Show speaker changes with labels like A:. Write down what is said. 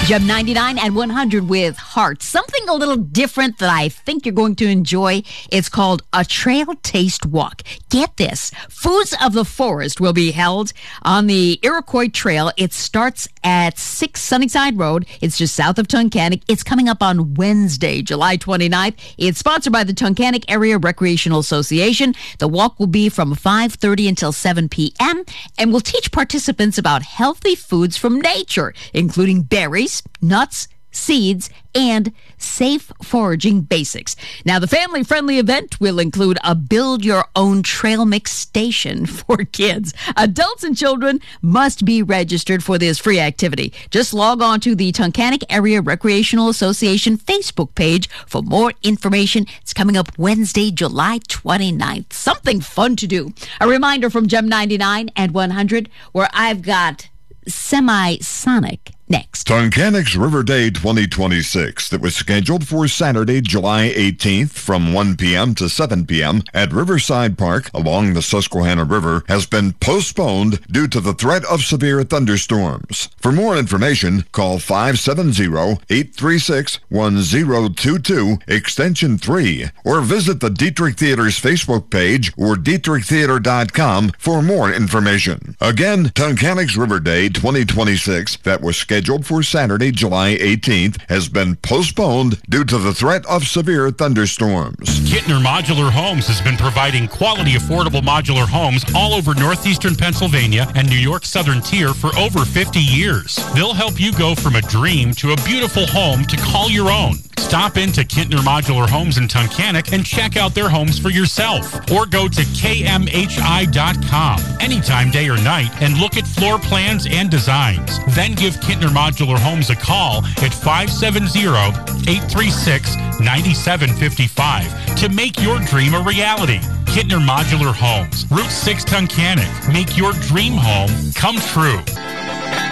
A: Gem 99 and 100 with Heart. Something a little different that I think you're going to enjoy. It's called a Trail Taste Walk. Get this. Foods of the Forest will be held on the Iroquois Trail. It starts at 6 Sunnyside Road. It's just south of Tunkhannock. It's coming up on Wednesday, July 29th. It's sponsored by the Tunkhannock Area Recreational Association. The walk will be from 5:30 until 7 p.m. and will teach participants about healthy foods from nature, including berries, nuts, seeds, and safe foraging basics. Now, the family-friendly event will include a build-your-own trail mix station for kids. Adults and children must be registered for this free activity. Just log on to the Tunkhannock Area Recreational Association Facebook page for more information. It's coming up Wednesday, July 29th. Something fun to do. A reminder from Gem 99 and 100, where I've got Semisonic next.
B: Tunkhannock's River Day 2026 that was scheduled for Saturday, July 18th from 1 p.m. to 7 p.m. at Riverside Park along the Susquehanna River has been postponed due to the threat of severe thunderstorms. For more information, call 570-836-1022, extension 3, or visit the Dietrich Theater's Facebook page or dietrichtheater.com for more information. Again, Tunkhannock's River Day 2026 that was scheduled for Saturday, July 18th, has been postponed due to the threat of severe thunderstorms.
C: Kittner Modular Homes has been providing quality, affordable modular homes all over northeastern Pennsylvania and New York's southern tier for over 50 years. They'll help you go from a dream to a beautiful home to call your own. Stop into Kittner Modular Homes in Tunkhannock and check out their homes for yourself. Or go to kmhi.com anytime, day or night, and look at floor plans and designs. Then give Kittner Modular Homes a call at 570-836-9755 to make your dream a reality. Kittner Modular Homes, Route 6 Tunkhannock. Make your dream home come true.